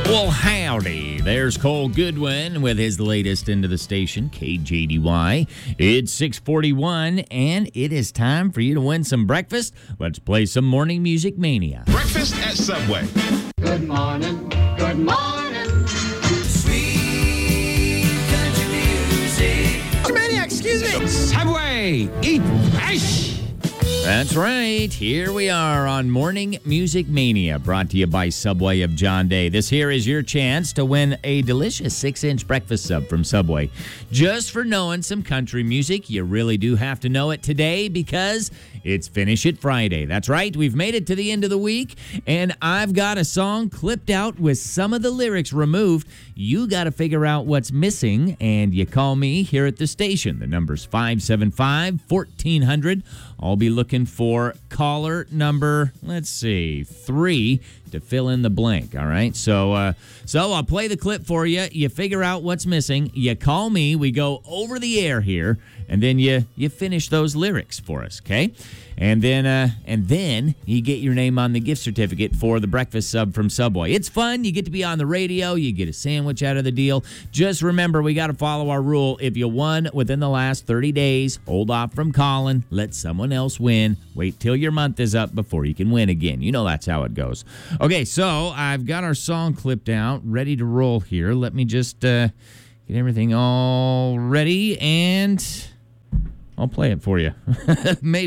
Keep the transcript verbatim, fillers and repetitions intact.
Well, howdy. There's Cole Goodwin with his latest into the station, K J D Y. It's six forty-one, and it is time for you to win some breakfast. Let's play some Morning Music Mania. Breakfast at Subway. Good morning, good morning. Sweet country music. Maniac, excuse me. Subway, eat fresh. That's right. Here we are on Morning Music Mania, brought to you by Subway of John Day. This here is your chance to win a delicious six-inch breakfast sub from Subway. Just for knowing some country music, you really do have to know it today because it's Finish It Friday. That's right. We've made it to the end of the week, and I've got a song clipped out with some of the lyrics removed. You got to figure out what's missing, and you call me here at the station. The number's five seven five, one four zero zero. I'll be looking for caller number, let's see, three to fill in the blank, all right? So uh, so I'll play the clip for you. You figure out what's missing. You call me. We go over the air here, and then you you finish those lyrics for us, okay? And then uh, and then you get your name on the gift certificate for the breakfast sub from Subway. It's fun. You get to be on the radio. You get a sandwich out of the deal. Just remember, we got to follow our rule. If you won within the last thirty days, hold off from calling. Let someone else win. Wait till your month is up before you can win again. You know that's how it goes. Okay, so I've got our song clipped out, ready to roll here. Let me just uh, get everything all ready, and I'll play it for you. Maybe.